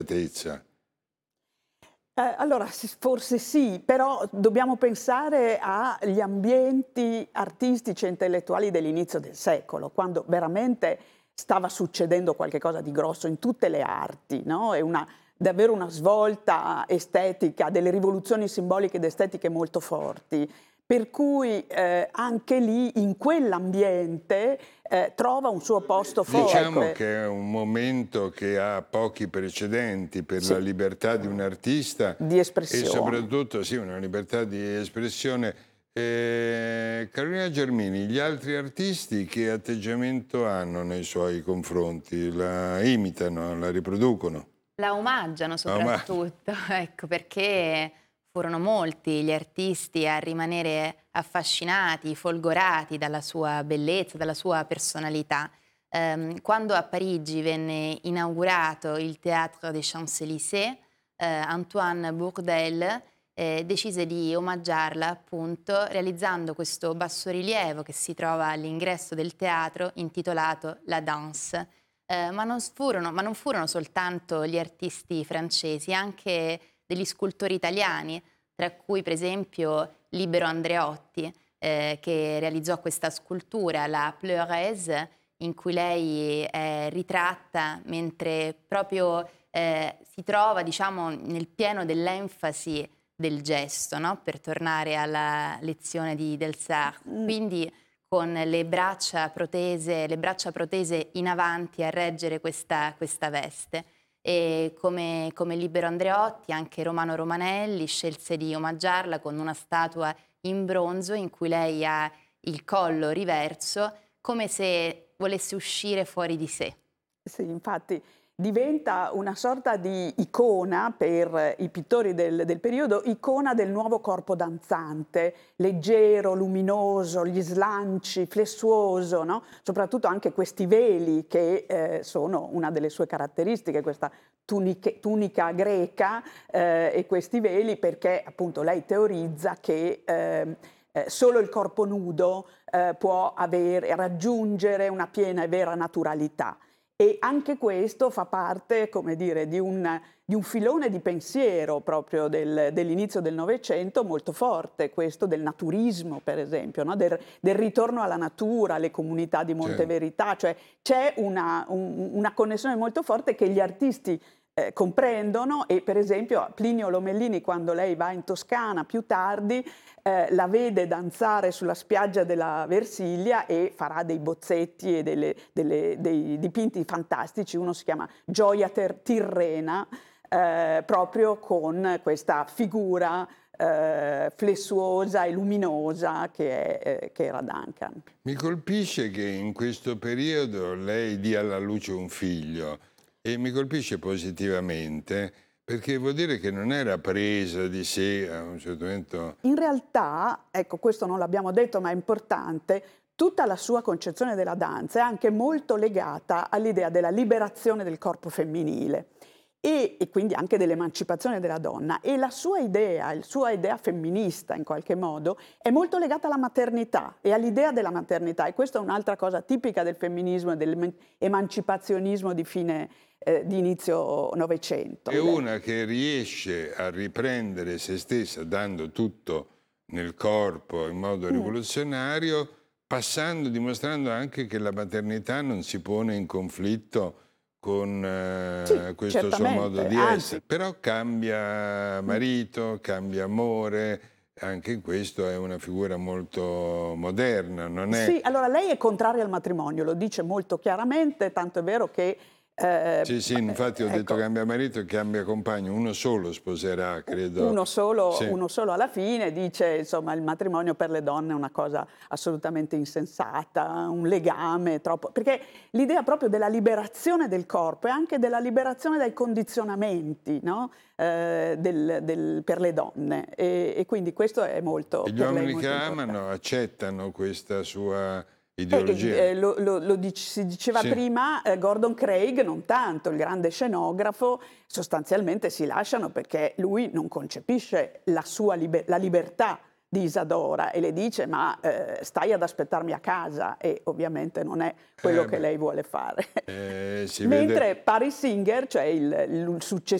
Allora, forse sì, però dobbiamo pensare agli ambienti artistici e intellettuali dell'inizio del secolo, quando veramente stava succedendo qualche cosa di grosso in tutte le arti, no? Davvero una svolta estetica, delle rivoluzioni simboliche ed estetiche molto forti. Per cui anche lì, in quell'ambiente, trova un suo posto Diciamo forte. che è un momento che ha pochi precedenti per la Sì, libertà di un artista di e espressione. soprattutto sì, una libertà di espressione. Carolina Germini, gli altri artisti che atteggiamento hanno nei suoi confronti? La imitano, la riproducono? La omaggiano Ma soprattutto, ecco, perché furono molti gli artisti a rimanere affascinati, folgorati dalla sua bellezza, dalla sua personalità. Quando a Parigi venne inaugurato il Théâtre des Champs-Élysées, Antoine Bourdelle decise di omaggiarla appunto realizzando questo bassorilievo che si trova all'ingresso del teatro intitolato La Danse. Ma non furono soltanto gli artisti francesi, anche degli scultori italiani, tra cui per esempio Libero Andreotti, che realizzò questa scultura, la Pleureuse, in cui lei è ritratta mentre proprio si trova, diciamo, nel pieno dell'enfasi del gesto, no? Per tornare alla lezione di Del Sartre. Mm. Quindi con le braccia protese in avanti a reggere questa veste. E come Libero Andreotti, anche Romano Romanelli scelse di omaggiarla con una statua in bronzo in cui lei ha il collo riverso, come se volesse uscire fuori di sé. Sì, infatti diventa una sorta di icona per i pittori del periodo, icona del nuovo corpo danzante, leggero, luminoso, gli slanci, flessuoso, no? Soprattutto anche questi veli che sono una delle sue caratteristiche, questa tunica greca e questi veli, perché appunto lei teorizza che solo il corpo nudo può raggiungere una piena e vera naturalità. E anche questo fa parte, come dire, di un filone di pensiero proprio dell'inizio del Novecento molto forte, questo del naturismo, per esempio, no? Del ritorno alla natura, alle comunità di Monte Verità, cioè c'è una connessione molto forte che gli artisti comprendono e per esempio Plinio Lomellini, quando lei va in Toscana più tardi, la vede danzare sulla spiaggia della Versilia e farà dei bozzetti e dei dipinti fantastici. Uno si chiama Gioia Tirrena, proprio con questa figura flessuosa e luminosa che era Duncan. mi colpisce che in questo periodo lei dia alla luce un figlio e mi colpisce positivamente perché vuol dire che non era presa di sé a un certo momento. In realtà, ecco, questo non l'abbiamo detto, ma è importante, tutta la sua concezione della danza è anche molto legata all'idea della liberazione del corpo femminile e quindi anche dell'emancipazione della donna. E la sua idea femminista in qualche modo, è molto legata alla maternità e all'idea della maternità. E questa è un'altra cosa tipica del femminismo e dell'emancipazionismo di inizio Novecento. È una che riesce a riprendere se stessa dando tutto nel corpo in modo rivoluzionario, dimostrando anche che la maternità non si pone in conflitto con Sì, questo suo modo certamente, di anzi. essere. Però cambia marito, cambia amore, anche in questo è una figura molto moderna, non è... Sì, allora lei è contraria al matrimonio, lo dice molto chiaramente, tanto è vero che Sì, infatti ho detto ecco, cambia marito e cambia compagno, uno solo sposerà, credo. uno Sì. solo alla fine, dice insomma il matrimonio per le donne è una cosa assolutamente insensata, un legame troppo, perché l'idea proprio della liberazione del corpo e anche della liberazione dai condizionamenti, no? Per le donne e quindi questo è molto E gli per lei uomini che molto importante. amano accettano questa sua ideologia. Si diceva Sì. prima, Gordon Craig non tanto, il grande scenografo, sostanzialmente si lasciano perché lui non concepisce la libertà di Isadora e le dice ma stai ad aspettarmi a casa, e ovviamente non è quello che lei vuole fare. Si Mentre vede... Paris Singer, cioè il successivo